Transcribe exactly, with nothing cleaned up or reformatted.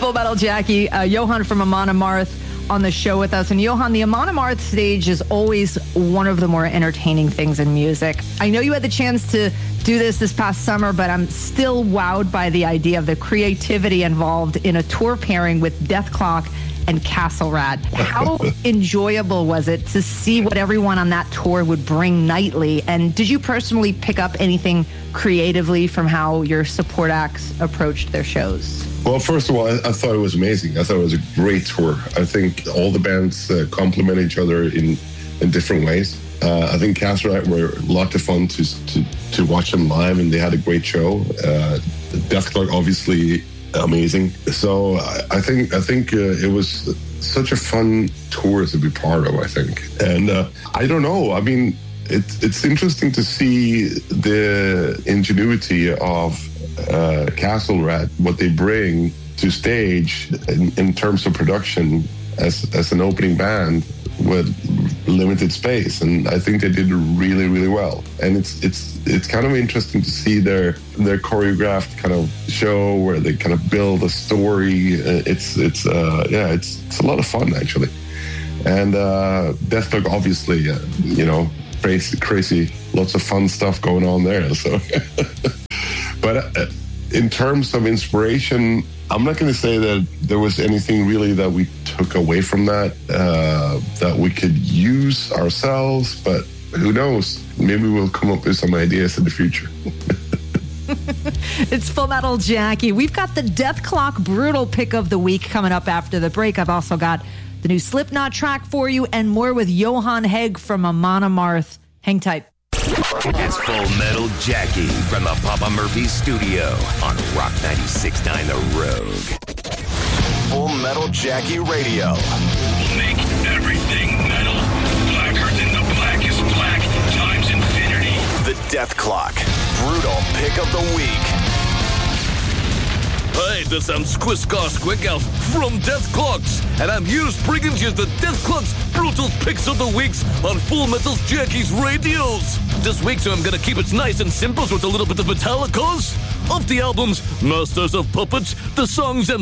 Full Metal Jackie, uh, Johan from Amon Amarth on the show with us. And Johan, the Amon Amarth stage is always one of the more entertaining things in music. I know you had the chance to do this this past summer, but I'm still wowed by the idea of the creativity involved in a tour pairing with Dethklok and Castle Rat. How enjoyable was it to see what everyone on that tour would bring nightly? And did you personally pick up anything creatively from how your support acts approached their shows? Well, first of all, I, I thought it was amazing. I thought it was a great tour. I think all the bands uh, complement each other in, in different ways. Uh, I think Castle Rat were a lot of fun to, to, to watch them live, and they had a great show. Uh, Dethklok, obviously, amazing. So I, I think I think uh, it was such a fun tour to be part of, I think. And uh, I don't know. I mean, it's it's interesting to see the ingenuity of uh, Castle Rat, what they bring to stage in, in terms of production as as an opening band with limited space, and I think they did really, really well. And it's it's it's kind of interesting to see their their choreographed kind of show where they kind of build a story. It's it's uh, yeah, it's it's a lot of fun actually. And uh, Dethklok, obviously, uh, you know, crazy, crazy, lots of fun stuff going on there. So, but uh, in terms of inspiration, I'm not going to say that there was anything really that we took away from that, uh, that we could use ourselves, but who knows? Maybe we'll come up with some ideas in the future. It's Full Metal Jackie. We've got the Dethklok Brutal pick of the week coming up after the break. I've also got the new Slipknot track for you and more with Johan Hegg from Amon Amarth. Hang tight. It's Full Metal Jackie from the Papa Murphy studio on Rock ninety-six point nine The Rogue. Full Metal Jackie Radio. Make everything metal. Blacker than the blackest black times infinity. The Dethklok Brutal Pick of the Week. Hey, this is Squiska Squiggles from Dethklok's, and I'm here bringing you the Dethklok's Brutal Picks of the Weeks on Full Metal Jackie's radios. This week, so I'm gonna keep it nice and simple with a little bit of Metallica's. Of the albums Masters of Puppets, the songs and